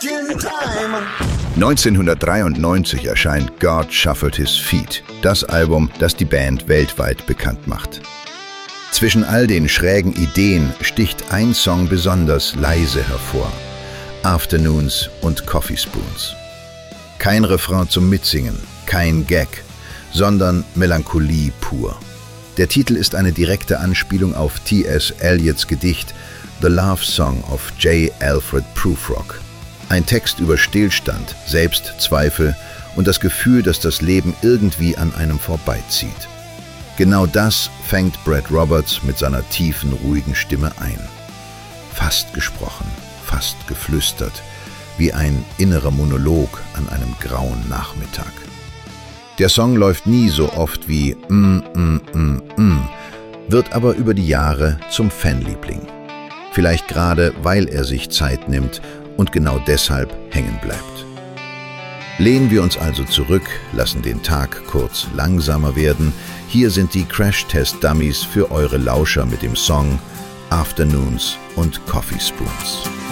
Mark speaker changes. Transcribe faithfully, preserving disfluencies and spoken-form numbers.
Speaker 1: neunzehnhundertdreiundneunzig erscheint God Shuffled His Feet, das Album, das die Band weltweit bekannt macht. Zwischen all den schrägen Ideen sticht ein Song besonders leise hervor: Afternoons und Coffee Spoons. Kein Refrain zum Mitsingen, kein Gag, sondern Melancholie pur. Der Titel ist eine direkte Anspielung auf T S Eliots Gedicht The Love Song of J. Alfred Prufrock. Ein Text über Stillstand, Selbstzweifel und das Gefühl, dass das Leben irgendwie an einem vorbeizieht. Genau das fängt Brad Roberts mit seiner tiefen, ruhigen Stimme ein. Fast gesprochen, fast geflüstert, wie ein innerer Monolog an einem grauen Nachmittag. Der Song läuft nie so oft wie mm, mm, mm, mm, wird aber über die Jahre zum Fanliebling. Vielleicht gerade, weil er sich Zeit nimmt und genau deshalb hängen bleibt. Lehnen wir uns also zurück, lassen den Tag kurz langsamer werden. Hier sind die Crash-Test-Dummies für eure Lauscher mit dem Song Afternoons und Coffee Spoons.